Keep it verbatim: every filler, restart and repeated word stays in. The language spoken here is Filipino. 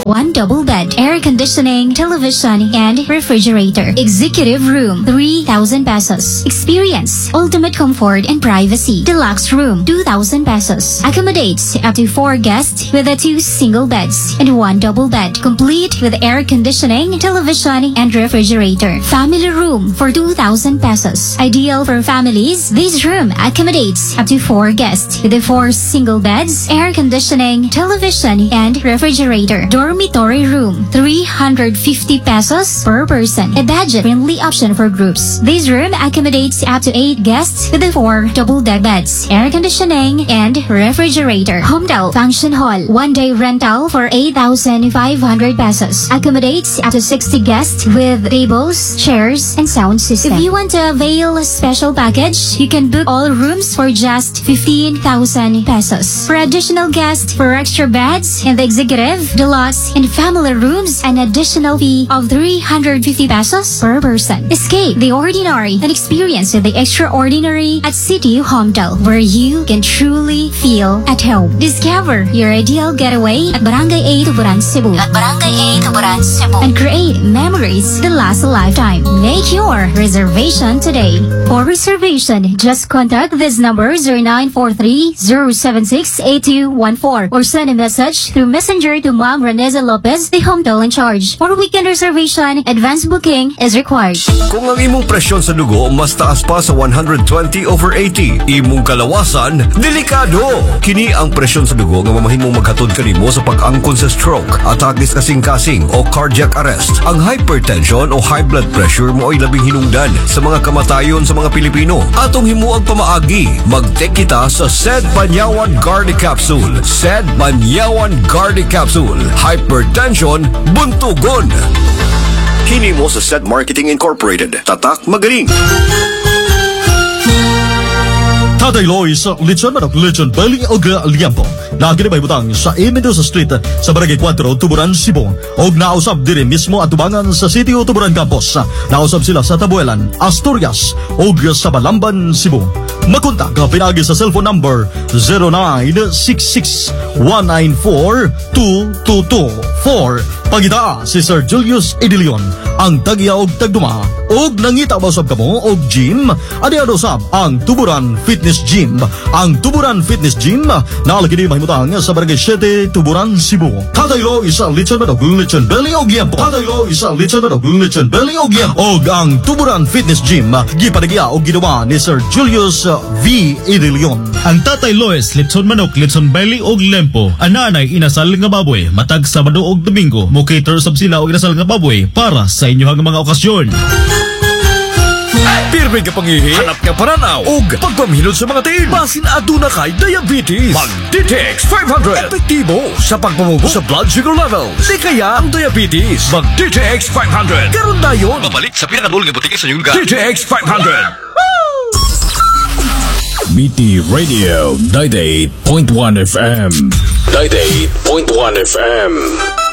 one double bed, air conditioning, television, and refrigerator. Executive room, three thousand pesos. Experience ultimate comfort and privacy. Deluxe room, two thousand pesos. Accommodates up to four guests with a two single beds and one double bed, complete with air conditioning, television, and refrigerator. Family room for two thousand pesos. Ideal for families, this room accommodates up to four guests with the four single beds, air conditioning, television, and refrigerator. Dormitory room, three hundred fifty pesos per person. A budget-friendly option for groups. This room accommodates up to eight guests with the four double-deck beds, air conditioning, and refrigerator. Homedale Function Hall, one-day rental for eight thousand five hundred pesos. Accommodates up to sixty guests with tables, chairs, and sound system. If you want to avail a special package, you can book all rooms for just fifteen thousand pesos. For additional guests, for extra beds in the executive, deluxe, and family rooms, an additional fee of three hundred fifty pesos per person. Escape the ordinary and experience the extraordinary at City Homedale, where you can truly feel at home. Discover your ideal getaway at Barangay A, Tuburan, Cebu. At Barangay A, Tuburan, Cebu. And create memories that last a lifetime. Make your reservation today. For reservation, just contact this number zero nine four three zero seven six eight two one four or send a message through Messenger to Ma'am Reneza Lopez, the Homedale in charge. For weekend reservation, advance booking is required. Kung ang imong presyon sa dugo mas taas pa sa one hundred twenty over eighty, imong kalawasan, delikado. Kini ang presyon sa dugo nga mamahimong maghatod kanimo sa pag-angkon sa stroke, atake sa kasing-kasing o cardiac arrest. Ang hypertension o high blood pressure mo ay labing hinungdan sa mga kamatayon sa mga Pilipino. Atong himuang pamaagi, mag-take kita sa S E D Banyawan Gardi Capsule. S E D Banyawan Gardi Capsule. Hypertension, buntugon. Hini mo sa S E D Marketing Incorporated. Tatak magaling. Tatay Lois, Lechon Manok, Lechon Belly o Liampo. Naginibay butang sa A. Mendoza Street sa Barangay four, Tuburan, Cebu. Og nausab diri mismo at tubangan sa City o Tuburan Campus. Nausab sila sa Tabuelan, Asturias og sa Balamban, Cebu. Makontak ka pinagi sa cellphone number zero nine six six one nine four two two two four. Pagita si Sir Julius Edilion, ang tagya og tagduma. Og nangita ba usab kamo og gym? Adi usab ang Tuburan Fitness Gym. Ang Tuburan Fitness Gym naalagi di mahimutang sa Barangay seven, Tuburan, Cebu. Tataylo isa lechon manok, lechon belly og liampo. Tataylo isa lechon manok, lechon belly og liampo. Og ang Tuburan Fitness Gym gipadagya og ginawa ni Sir Julius V. Edilion. Ang Tatay Lois, lechon manok, lechon belly og lempo. Ananay inasal nga baboy matag Sabado og Domingo. Mo cater sab sila og inasal nga baboy para sa inyohang mga okasyon. Pirmi ka pangihi, hanap ka paranaw, ug pagpamhinod sa mga tiin. Basin aduna kay diabetes. Mag-D T X five hundred. Epektibo sa pagpamubo sa blood sugar levels. Di kaya ang diabetes. Mag-D T X five hundred. Karon dayon. Babalik sa pinakadul nga butik sa inyong lugar. D T X five hundred. B T Radio ninety-eight point one F M. ninety-eight point one F M.